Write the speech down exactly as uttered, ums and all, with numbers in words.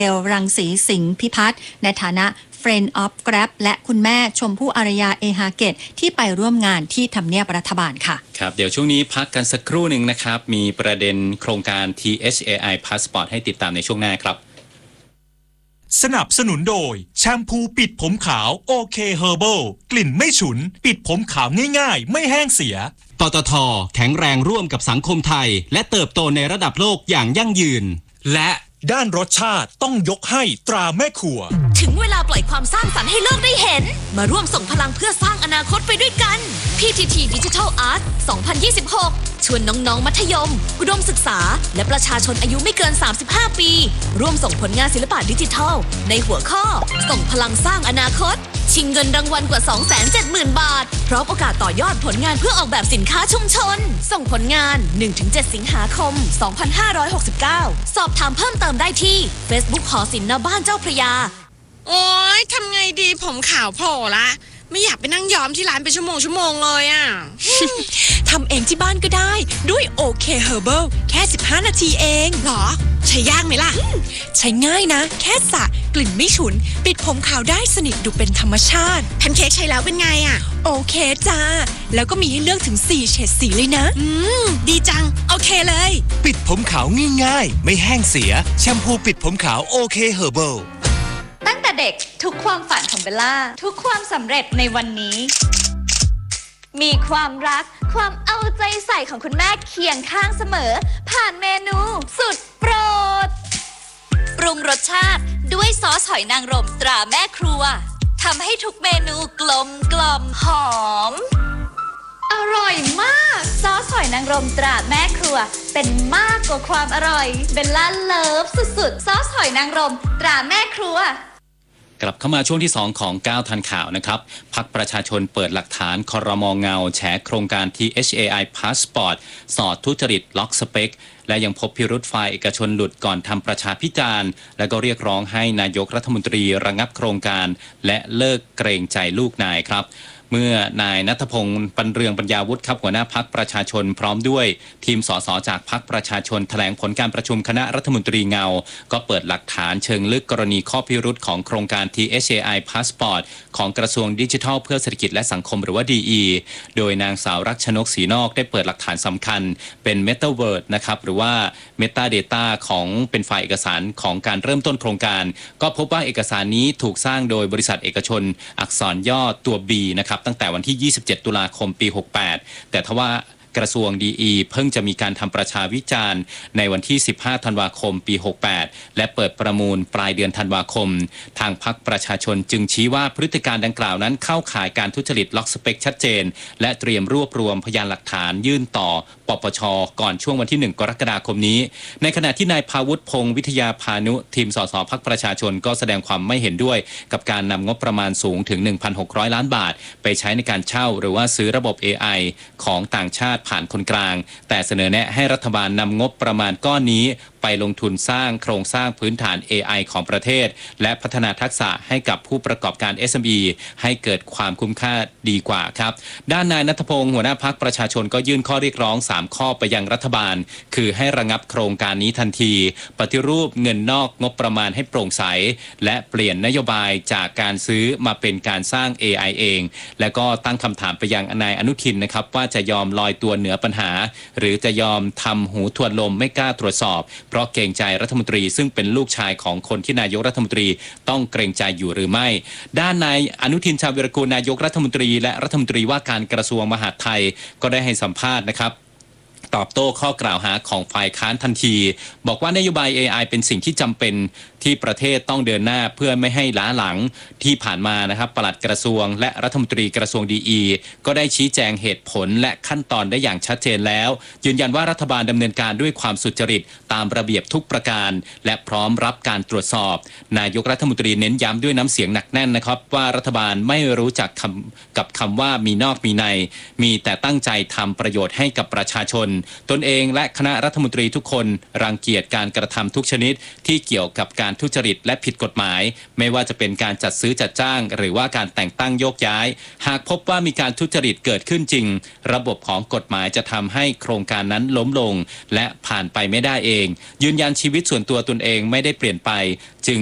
เอลรังสีสิงห์พิพัฒน์ในฐานะ Friend of Grab และคุณแม่ชมพู่อารยาเอฮาเกตที่ไปร่วมงานที่ทำเนียบรัฐบาลค่ะครับเดี๋ยวช่วงนี้พักกันสักครู่หนึ่งนะครับมีประเด็นโครงการ ที เอช เอ ไอ Passport ให้ติดตามในช่วงหน้าครับสนับสนุนโดยแชมพูปิดผมขาวโอเคเฮอร์เบิลกลิ่นไม่ฉุนปิดผมขาวง่ายๆไม่แห้งเสียปตท.แข็งแรงร่วมกับสังคมไทยและเติบโตในระดับโลกอย่างยั่งยืนและด้านรสชาติต้องยกให้ตราแม่ครัวถึงเวลาปล่อยความสร้างสรรค์ให้โลกได้เห็นมาร่วมส่งพลังเพื่อสร้างอนาคตไปด้วยกัน พี ที ที Digital Art สองพันยี่สิบหกชวนน้องๆมัธยมอุดมศึกษาและประชาชนอายุไม่เกินสามสิบห้าปีร่วมส่งผลงานศิลปะดิจิทัลในหัวข้อส่งพลังสร้างอนาคตชิงเงินรางวัลกว่า สองแสนเจ็ดหมื่น บาทพร้อมโอกาสต่อยอดผลงานเพื่อออกแบบสินค้าชุมชนส่งผลงาน หนึ่งถึงเจ็ด สิงหาคม สองพันห้าร้อยหกสิบเก้า สอบถามเพิ่มเติมได้ที่ Facebook หอศิลป์ณบ้านเจ้าพระยาโอ๊ยทำไงดีผมขาวโผล่ละไม่อยากไปนั่งย้อมที่ร้านเป็นชั่วโมงชั่วโมงเลยอ่ะทำเองที่บ้านก็ได้ด้วยโอเคเฮอร์เบิลแค่สิบห้านาทีเองหรอใช้ยากไหมล่ะใช้ง่ายนะแค่สระกลิ่นไม่ฉุนปิดผมขาวได้สนิทดูเป็นธรรมชาติแพนเค้กใช้แล้วเป็นไงอ่ะโอเคจ้าแล้วก็มีให้เลือกถึงสี่เฉดสีเลยนะอืมดีจังโอเคเลยปิดผมขาวง่ายๆไม่แห้งเสียแชมพูปิดผมขาวโอเคเฮอร์เบิลตั้งแต่เด็กทุกความฝันของเบลล่าทุกความสำเร็จในวันนี้มีความรักความเอาใจใส่ของคุณแม่เคียงข้างเสมอผ่านเมนูสุดโปรดปรุงรสชาติด้วยซอสหอยนางรมตราแม่ครัวทำให้ทุกเมนูกลมกล่อมหอมอร่อยมากซอสหอยนางรมตราแม่ครัวเป็นมากกว่าความอร่อยเบลล่าเลิฟสุดๆซอสหอยนางรมตราแม่ครัวกลับเข้ามาช่วงที่สองของก้าวทันข่าวนะครับพรรคประชาชนเปิดหลักฐานครม.เงาแฉโครงการ ที เอช เอ ไอ Passport สอดทุจริตล็อกสเปคและยังพบพิรุธฝ่ายเอกชนหลุดก่อนทำประชาพิจารณ์และก็เรียกร้องให้นายกรัฐมนตรีระงับโครงการและเลิกเกรงใจลูกนายครับเมื่อนายณัฐพงศ์ปันเรืองปัญญาวุฒิครับหัวหน้าพรรคประชาชนพร้อมด้วยทีมสสจากพรรคประชาชนแถลงผลการประชุมคณะรัฐมนตรีเงาก็เปิดหลักฐานเชิงลึกกรณีข้อพิรุธของโครงการ ที เอช เอ ไอ Passport ของกระทรวงดิจิทัลเพื่อเศรษฐกิจและสังคมหรือว่า ดี อี โดยนางสาวรักชนกศรีนอกได้เปิดหลักฐานสำคัญเป็น Metaverse นะครับหรือว่า Metadata ของเป็นไฟล์เอกสารของการเริ่มต้นโครงการก็พบว่าเอกสารนี้ถูกสร้างโดยบริษัทเอกชนอักษรย่อตัว B นะครับตั้งแต่วันที่ยี่สิบเจ็ดตุลาคมปีหกแปดแต่ทว่ากระทรวง ดี อี เพิ่งจะมีการทำประชาวิจารณ์ในวันที่สิบห้าธันวาคมปีหกแปดและเปิดประมูลปลายเดือนธันวาคมทางพรรคประชาชนจึงชี้ว่าพฤติการดังกล่าวนั้นเข้าข่ายการทุจริตล็อกสเปคชัดเจนและเตรียมรวบรวมพยานหลักฐานยื่นต่อปปช.ก่อนช่วงวันที่หนึ่งกรกฎาคมนี้ในขณะที่นายภาวุฒิพงศ์วิทยาพานุทีมสสพรรคประชาชนก็แสดงความไม่เห็นด้วยกับการนำงบประมาณสูงถึง หนึ่งพันหกร้อย ล้านบาทไปใช้ในการเช่าหรือว่าซื้อระบบ เอ ไอ ของต่างชาติผ่านคนกลางแต่เสนอแนะให้รัฐบาลนำงบประมาณก้อนนี้ไปลงทุนสร้างโครงสร้างพื้นฐาน เอ ไอ ของประเทศและพัฒนาทักษะให้กับผู้ประกอบการ เอส เอ็ม อี ให้เกิดความคุ้มค่าดีกว่าครับด้านนายณัฐพงศ์หัวหน้าพรรคประชาชนก็ยื่นข้อเรียกร้องสามข้อไปยังรัฐบาลคือให้ระงับโครงการนี้ทันทีปฏิรูปเงินนอกงบประมาณให้โปร่งใสและเปลี่ยนนโยบายจากการซื้อมาเป็นการสร้าง เอ ไอ เองและก็ตั้งคำถามไปยังนายอนุทินนะครับว่าจะยอมลอยตัวเหนือปัญหาหรือจะยอมทำหูทวนลมไม่กล้าตรวจสอบเพราะเกรงใจรัฐมนตรีซึ่งเป็นลูกชายของคนที่นายกรัฐมนตรีต้องเกรงใจอยู่หรือไม่ด้านนายอนุทินชาญวิรากูลนายกรัฐมนตรีและรัฐมนตรีว่าการกระทรวงมหาดไทยก็ได้ให้สัมภาษณ์นะครับตอบโต้ข้อกล่าวหาของฝ่ายค้านทันทีบอกว่านโยบาย เอ ไอ เป็นสิ่งที่จำเป็นที่ประเทศต้องเดินหน้าเพื่อไม่ให้ล้าหลังที่ผ่านมานะครับปลัดกระทรวงและรัฐมนตรีกระทรวง ดี อี ก็ได้ชี้แจงเหตุผลและขั้นตอนได้อย่างชัดเจนแล้วยืนยันว่ารัฐบาลดำเนินการด้วยความสุจริตตามระเบียบทุกประการและพร้อมรับการตรวจสอบนายกรัฐมนตรีเน้นย้ำด้วยน้ำเสียงหนักแน่นนะครับว่ารัฐบาลไม่รู้จักคำกับคำว่ามีนอกมีในมีแต่ตั้งใจทำประโยชน์ให้กับประชาชนตนเองและคณะรัฐมนตรีทุกคนรังเกียจการกระทำทุกชนิดที่เกี่ยวกับการทุจริตและผิดกฎหมายไม่ว่าจะเป็นการจัดซื้อจัดจ้างหรือว่าการแต่งตั้งโยกย้ายหากพบว่ามีการทุจริตเกิดขึ้นจริงระบบของกฎหมายจะทำให้โครงการนั้นล้มลงและผ่านไปไม่ได้เองยืนยันชีวิตส่วนตัวตนเองไม่ได้เปลี่ยนไปจึง